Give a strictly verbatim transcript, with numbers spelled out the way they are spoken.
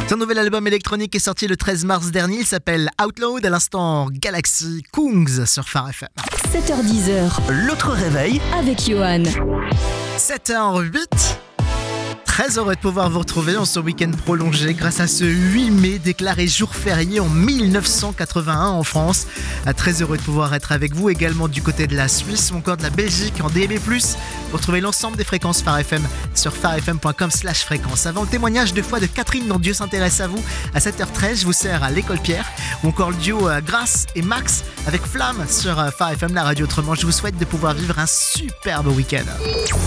Son nouvel album électronique est sorti le treize mars dernier, il s'appelle Outlaw, à l'instant Galaxy Kungs sur Phare F M. sept heures dix, L'autre réveil avec Johan. sept heures huit. Très heureux de pouvoir vous retrouver en ce week-end prolongé grâce à ce huit mai déclaré jour férié en mille neuf cent quatre-vingt-un en France. Très heureux de pouvoir être avec vous également du côté de la Suisse ou encore de la Belgique en D A B plus. Vous retrouvez l'ensemble des fréquences Phare F M sur pharefm point com slash fréquence. Avant le témoignage de foi de Catherine dont Dieu s'intéresse à vous, à sept heures treize, je vous sers à l'école Pierre ou encore le duo Grace et Max avec Flamme sur Phare F M, la radio autrement. Je vous souhaite de pouvoir vivre un superbe week-end.